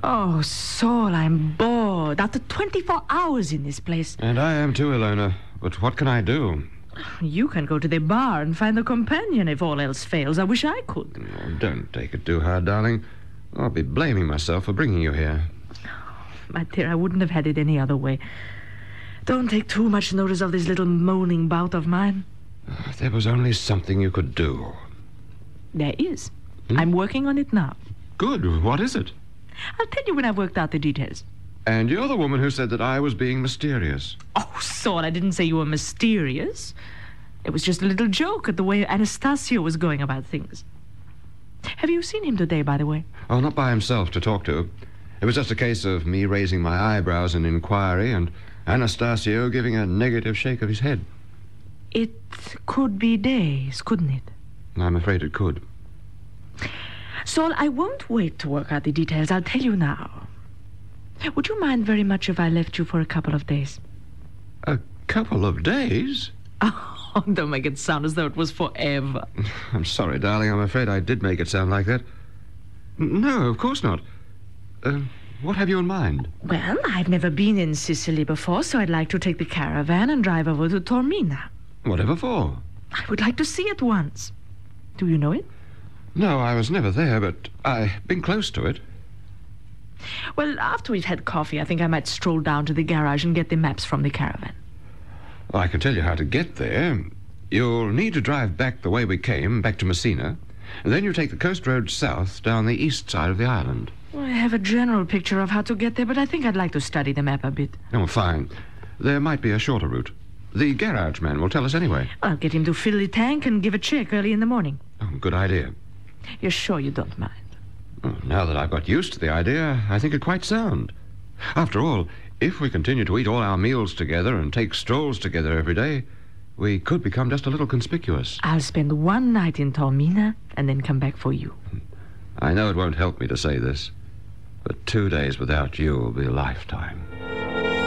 Oh, Saul, I'm bored. After 24 hours in this place. And I am too, Ilona. But what can I do? You can go to the bar and find a companion if all else fails. I wish I could. Oh, don't take it too hard, darling. I'll be blaming myself for bringing you here. My dear, I wouldn't have had it any other way. Don't take too much notice of this little moaning bout of mine. There was only something you could do. There is. I'm working on it now. Good. What is it? I'll tell you when I've worked out the details. And you're the woman who said that I was being mysterious. Oh, Saul, I didn't say you were mysterious. It was just a little joke at the way Anastasio was going about things. Have you seen him today, by the way? Oh, not by himself to talk to. It was just a case of me raising my eyebrows in inquiry and Anastasio giving a negative shake of his head. It could be days, couldn't it? I'm afraid it could. Saul, I won't wait to work out the details. I'll tell you now. Would you mind very much if I left you for a couple of days? A couple of days? Oh, don't make it sound as though it was forever. I'm sorry, darling. I'm afraid I did make it sound like that. No, of course not. What have you in mind? Well, I've never been in Sicily before, so I'd like to take the caravan and drive over to Taormina. Whatever for? I would like to see it once. Do you know it? No, I was never there, but I've been close to it. Well, after we've had coffee, I think I might stroll down to the garage and get the maps from the caravan. I can tell you how to get there. You'll need to drive back the way we came, back to Messina. And then you take the coast road south down the east side of the island. Well, I have a general picture of how to get there, but I think I'd like to study the map a bit. Oh, fine. There might be a shorter route. The garage man will tell us anyway. I'll get him to fill the tank and give a check early in the morning. Oh, good idea. You're sure you don't mind? Oh, now that I've got used to the idea, I think it quite sound. After all, if we continue to eat all our meals together and take strolls together every day, we could become just a little conspicuous. I'll spend one night in Taormina and then come back for you. I know it won't help me to say this, but 2 days without you will be a lifetime.